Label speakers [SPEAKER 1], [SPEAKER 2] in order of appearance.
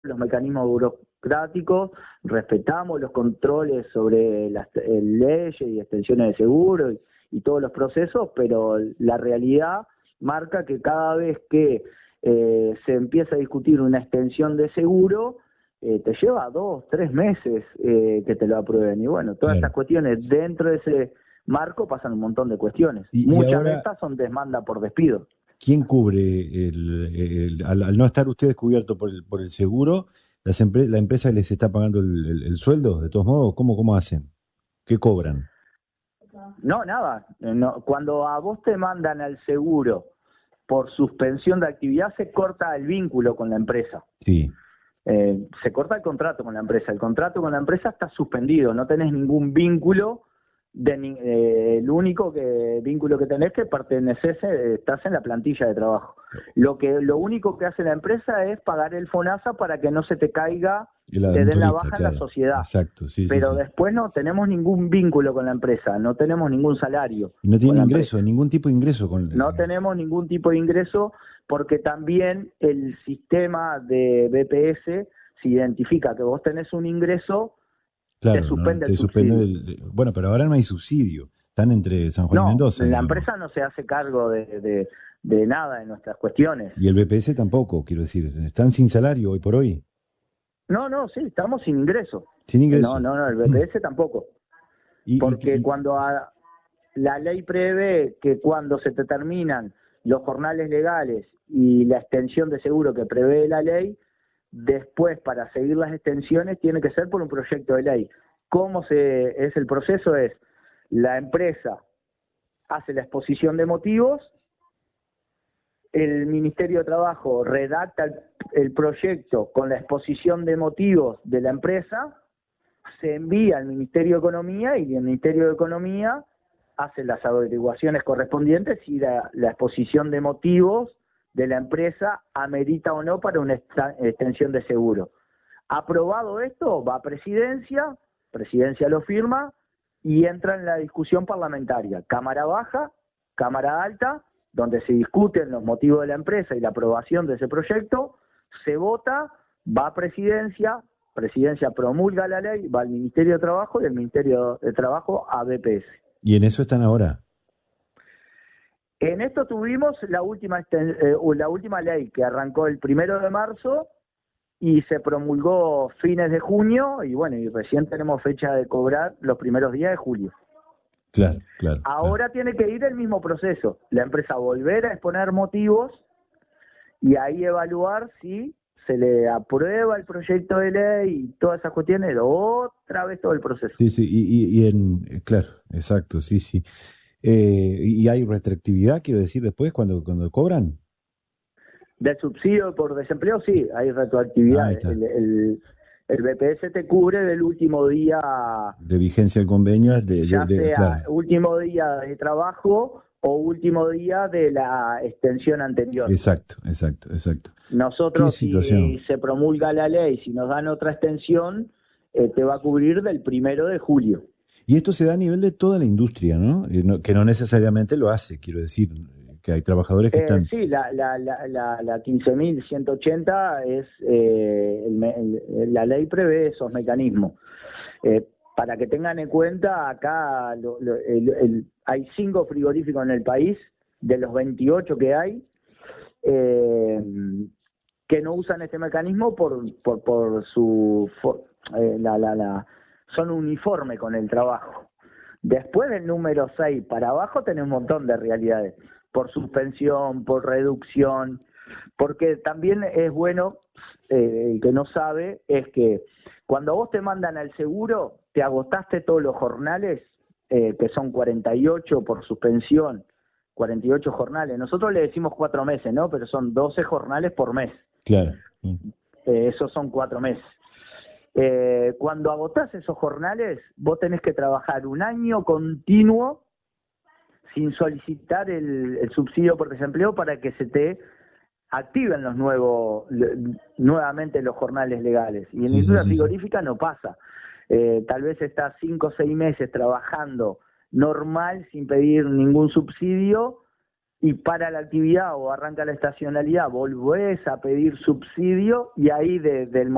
[SPEAKER 1] los mecanismos burocráticos, respetamos los controles sobre las leyes y extensiones de seguro y todos los procesos, pero la realidad marca que cada vez que se empieza a discutir una extensión de seguro, te lleva 2, 3 meses que te lo aprueben. Y bueno, todas estas cuestiones dentro de ese marco pasan un montón de cuestiones. Muchas de estas son demanda por despido.
[SPEAKER 2] ¿Quién cubre al no estar ustedes cubiertos por el seguro, la empresa les está pagando el sueldo, de todos modos? ¿Cómo hacen? ¿Qué cobran?
[SPEAKER 1] No, nada. No, cuando a vos te mandan al seguro por suspensión de actividad, se corta el vínculo con la empresa.
[SPEAKER 2] Sí.
[SPEAKER 1] Se corta el contrato con la empresa. El contrato con la empresa está suspendido, no tenés ningún vínculo. El único vínculo que tenés que perteneces, estás en la plantilla de trabajo. Lo único que hace la empresa es pagar el FONASA para que no se te caiga, te den la baja en la sociedad.
[SPEAKER 2] Exacto, sí,
[SPEAKER 1] pero
[SPEAKER 2] sí.
[SPEAKER 1] Después no tenemos ningún vínculo con la empresa, no tenemos ningún salario.
[SPEAKER 2] Y no tiene ingreso, ningún tipo de ingreso.
[SPEAKER 1] No tenemos ningún tipo de ingreso porque también el sistema de BPS, si identifica que vos tenés un ingreso,
[SPEAKER 2] claro,
[SPEAKER 1] te suspende
[SPEAKER 2] te
[SPEAKER 1] el subsidio.
[SPEAKER 2] bueno, pero ahora no hay subsidio. Están entre San Juan y Mendoza,
[SPEAKER 1] la
[SPEAKER 2] digamos.
[SPEAKER 1] empresa no se hace cargo de nada de nuestras cuestiones.
[SPEAKER 2] Y el BPS tampoco, quiero decir. Están sin salario hoy por hoy.
[SPEAKER 1] No, sí, estamos sin ingreso.
[SPEAKER 2] Sin ingreso.
[SPEAKER 1] No, el BPS tampoco. Porque cuando la ley prevé que cuando se te terminan los jornales legales y la extensión de seguro que prevé la ley, después para seguir las extensiones tiene que ser por un proyecto de ley. ¿Cómo es el proceso? Es la empresa hace la exposición de motivos, el Ministerio de Trabajo redacta el proyecto con la exposición de motivos de la empresa, se envía al Ministerio de Economía y el Ministerio de Economía hace las averiguaciones correspondientes si la exposición de motivos de la empresa amerita o no para una extensión de seguro. Aprobado esto, va a Presidencia lo firma y entra en la discusión parlamentaria. Cámara baja, Cámara alta, donde se discuten los motivos de la empresa y la aprobación de ese proyecto, se vota, va a Presidencia promulga la ley, va al Ministerio de Trabajo y el Ministerio de Trabajo a BPS.
[SPEAKER 2] ¿Y en eso están ahora?
[SPEAKER 1] En esto tuvimos la última ley que arrancó el 1 de marzo y se promulgó fines de junio y bueno, y recién tenemos fecha de cobrar los primeros días de julio.
[SPEAKER 2] Claro.
[SPEAKER 1] Ahora tiene que ir el mismo proceso, la empresa volver a exponer motivos y ahí evaluar si se le aprueba el proyecto de ley y todas esas cuestiones, otra vez todo el proceso.
[SPEAKER 2] Sí, claro, exacto, sí. ¿Y hay retroactividad, quiero decir, después cuando cobran?
[SPEAKER 1] Del subsidio por desempleo, sí, hay retroactividad. El BPS te cubre del último día
[SPEAKER 2] de vigencia del convenio,
[SPEAKER 1] ya sea
[SPEAKER 2] claro.
[SPEAKER 1] Último día de trabajo o último día de la extensión anterior.
[SPEAKER 2] Exacto.
[SPEAKER 1] Nosotros, si se promulga la ley, si nos dan otra extensión, te va a cubrir del 1 de julio.
[SPEAKER 2] Y esto se da a nivel de toda la industria, ¿no? Que no necesariamente lo hace, quiero decir, que hay trabajadores que están...
[SPEAKER 1] Sí, la 15.180 es, la ley prevé esos mecanismos. Para que tengan en cuenta, acá hay 5 frigoríficos en el país, de los 28 que hay, que no usan este mecanismo por su... son uniformes con el trabajo. Después del número 6 para abajo tenés un montón de realidades, por suspensión, por reducción, porque también es bueno, el que no sabe, es que cuando vos te mandan al seguro, te agotaste todos los jornales, que son 48 por suspensión, 48 jornales. Nosotros le decimos 4 meses, ¿no? Pero son 12 jornales por mes.
[SPEAKER 2] Claro.
[SPEAKER 1] Esos son 4 meses. Cuando agotás esos jornales, vos tenés que trabajar un año continuo sin solicitar el subsidio por desempleo para que se te activen nuevamente los jornales legales. Y en la industria frigorífica no pasa. Tal vez estás 5 o 6 meses trabajando normal, sin pedir ningún subsidio, y para la actividad o arranca la estacionalidad, volvés a pedir subsidio y ahí del